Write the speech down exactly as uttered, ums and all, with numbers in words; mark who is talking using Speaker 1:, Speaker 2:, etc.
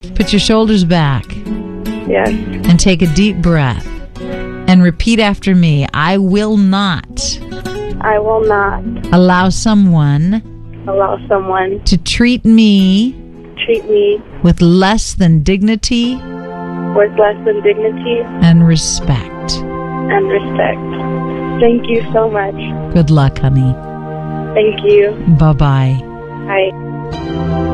Speaker 1: Put your shoulders back
Speaker 2: Yes.
Speaker 1: and take a deep breath and repeat after me. I will not
Speaker 2: I will not
Speaker 1: allow someone
Speaker 2: allow someone
Speaker 1: to treat me
Speaker 2: to treat me
Speaker 1: with less than dignity
Speaker 2: with less than dignity
Speaker 1: and respect.
Speaker 2: and respect. Thank you so much.
Speaker 1: Good luck, honey.
Speaker 2: Thank you.
Speaker 1: Bye-bye.
Speaker 2: Bye.